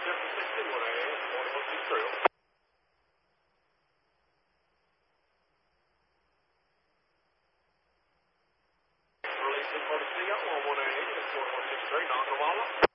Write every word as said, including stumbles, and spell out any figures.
seven sixty, one A, one one six trail. Releasing for the C O, one one A, one one six three, Nakamala.